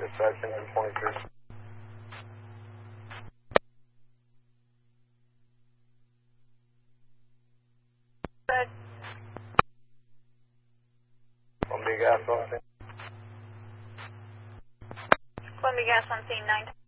dispatch engine 23. Columbia Gas on scene. Columbia Gas on scene 9.